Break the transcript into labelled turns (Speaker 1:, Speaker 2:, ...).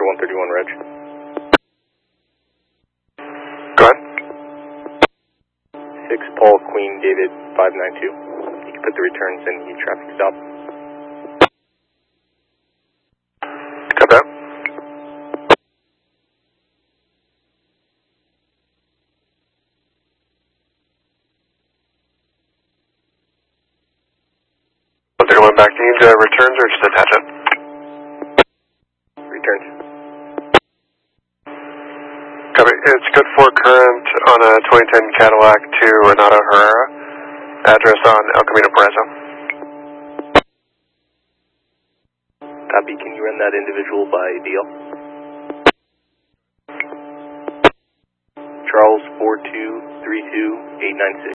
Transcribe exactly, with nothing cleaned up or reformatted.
Speaker 1: for one thirty-one, Reg.
Speaker 2: Go ahead.
Speaker 1: six Paul Queen David five nine two. You can put the returns in the traffic stop.
Speaker 2: Got that. one thirty-one back, need uh, returns or just attach it?
Speaker 1: Returns.
Speaker 2: Copy. It's good for current on a twenty ten Cadillac to Renato Herrera. Address on El Camino Paraíso.
Speaker 1: Copy. Can you run that individual by D L? Charles four two three two eight nine six.